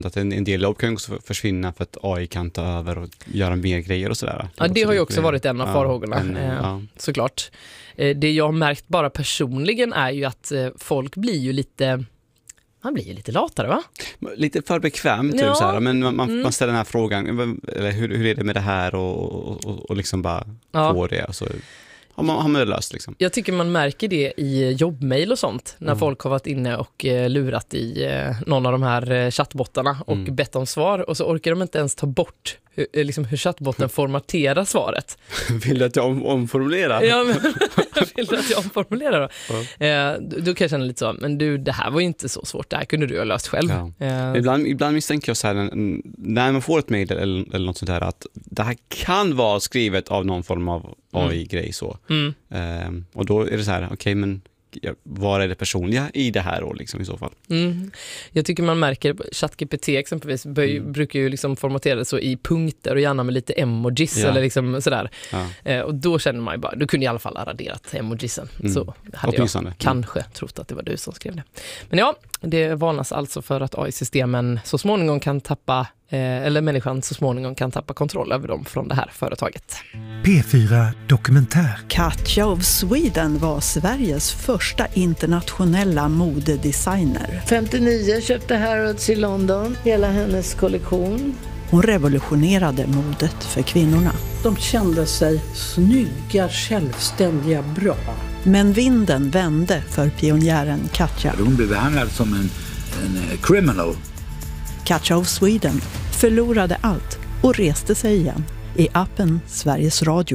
Att en del jobb kan också försvinna för att AI kan ta över och göra mer grejer och sådär. Ja, det har ju också varit en av farhågorna, såklart. Det jag har märkt bara personligen är ju att folk blir ju lite... Man blir ju lite latare, va? Lite för bekväm, typ så här. Men man ställer den här frågan, eller hur är det med det här och liksom bara få det. Och så har man det löst liksom. Jag tycker man märker det i jobbmail och sånt. När folk har varit inne och lurat i någon av de här chattbottarna och bett om svar. Och så orkar de inte ens ta bort hur chattbotten formaterar svaret. Vill du att jag omformulerar? Ja, men vill du att jag omformulerar då? Då kan jag känna lite så, men du, det här var ju inte så svårt. Det här kunde du ha löst själv. Ja. Ibland misstänker jag så här, när man får ett mejl eller något sånt här, att det här kan vara skrivet av någon form av AI-grej så. Och då är det så här, okej, men vad är det personliga i det här då liksom, i så fall? Jag tycker man märker ChatGPT exempelvis brukar ju liksom formatera det så i punkter och gärna med lite emojis eller liksom sådär. Och då känner man ju bara, du kunde i alla fall ha raderat emojisen. Så hade jag kanske trott att det var du som skrev det. Men ja, det varnas alltså för att AI-systemen så småningom kan tappa eller människan så småningom kan tappa kontroll över dem från det här företaget. P4 Dokumentär. Katja of Sweden var Sveriges första internationella modedesigner. 59 köpte Harrods i London, hela hennes kollektion. Hon revolutionerade modet för kvinnorna. De kände sig snygga, självständiga, bra. Men vinden vände för pionjären Katja. Hon blev behandlad som en criminal. Katja of Sweden förlorade allt och reste sig igen i appen Sveriges Radio.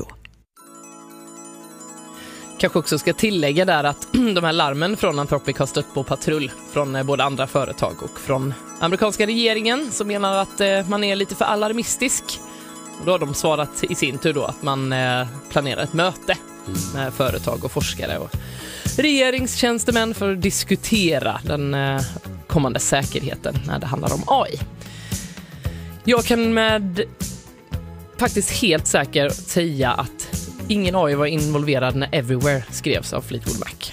Kanske också ska tillägga där att de här larmen från Anthropic har stött på patrull från både andra företag och från amerikanska regeringen som menar att man är lite för alarmistisk. Och då har de svarat i sin tur då att man planerar ett möte med företag och forskare och regeringstjänstemän för att diskutera den kommande säkerheten när det handlar om AI. Jag kan med faktiskt helt säker säga att ingen AI var involverad när Everywhere skrevs av Fleetwood Mac.